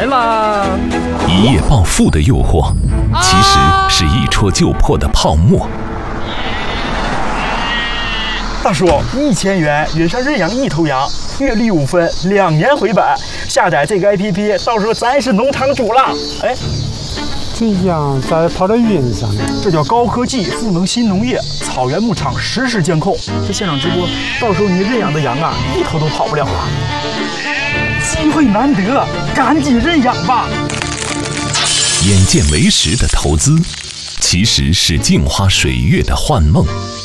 来啦！ 一夜暴富的诱惑，其实是一戳就破的泡沫。 大叔，1000元云上认养1头羊，月利5分，2年回本。下载这个 APP， 到时候咱是农场主了。哎， 这羊咋跑到云上了？ 这叫高科技赋能新农业，草原牧场实时监控。这现场直播，到时候你认养的羊啊，1头都跑不了啊！机会难得，赶紧认养吧！ 眼见为实的投资，其实是镜花水月的幻梦。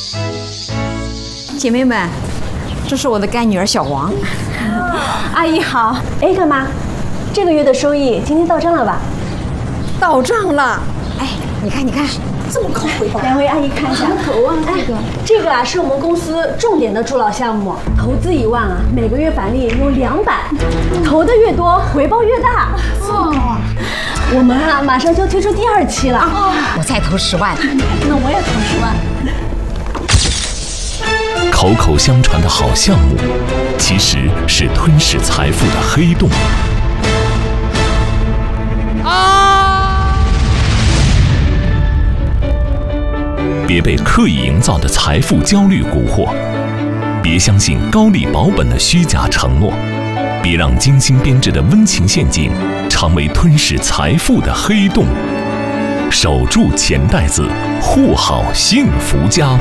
姐妹们，这是我的干女儿小王。 阿姨好。哎，干妈，这个月的收益今天到账了吧？ 到账了。哎，你看，这么高回报。 两位阿姨看一下。 头啊， 这个啊是我们公司重点的助老项目，投资1万啊，每个月返利有200，投的越多，回报越大。 哦， 我们啊马上就推出第2期了。 我再投10万。 那我也投10万。 口口相传的好项目，其实是吞噬财富的黑洞。别被刻意营造的财富焦虑蛊惑，别相信高利保本的虚假承诺，别让精心编织的温情陷阱成为吞噬财富的黑洞。守住钱袋子，护好幸福家。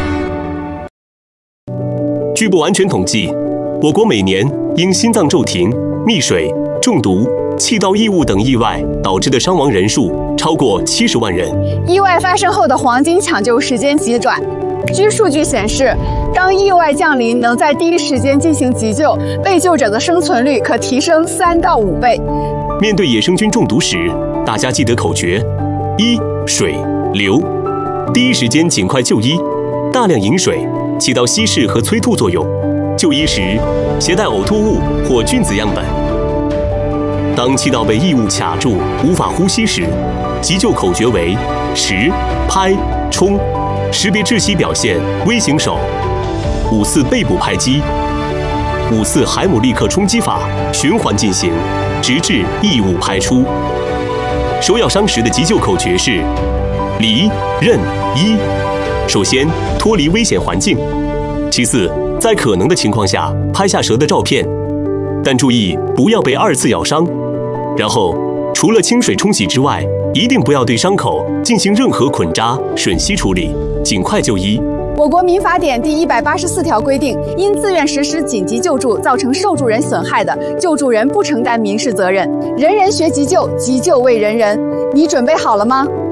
据不完全统计，我国每年因心脏骤停、溺水、中毒、气道异物等意外导致的伤亡人数超过70万人。 意外发生后的黄金抢救时间极短。据数据显示，当意外降临，能在第一时间进行急救，被救者的生存率可提升3到5倍。 面对野生菌中毒时，大家记得口诀：1水流，第一时间尽快就医，大量饮水，起到稀释和催吐作用。就医时携带呕吐物或菌子样本。当气道被异物卡住，无法呼吸时，急救口诀为10、拍、冲，识别窒息表现，微型手，5次背部拍击，5次海姆立克冲击法，循环进行，直至异物排出。手咬伤时的急救口诀是离、任、医。首先脱离危险环境，其次在可能的情况下拍下蛇的照片，但注意不要被2次咬伤。然后除了清水冲洗之外，一定不要对伤口进行任何捆扎、吮吸处理，尽快就医。 我国民法典第184条规定，因自愿实施紧急救助造成受助人损害的，救助人不承担民事责任。人人学急救，急救为人人。你准备好了吗？